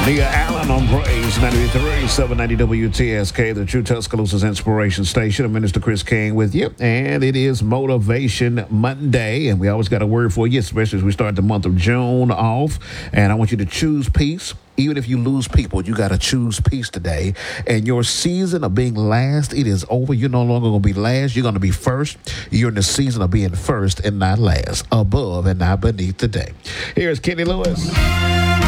Nia Allen on Praise 93, 790 WTSK, the True Tuscaloosa's Inspiration Station. I'm Minister Chris King with you, and it is Motivation Monday, and we always got a word for you, especially as we start the month of June off, and I want you to choose peace. Even if you lose people, you got to choose peace today. And your season of being last, it is over. You're no longer going to be last. You're going to be first. You're in the season of being first and not last, above and not beneath today. Here's Kenny Lewis.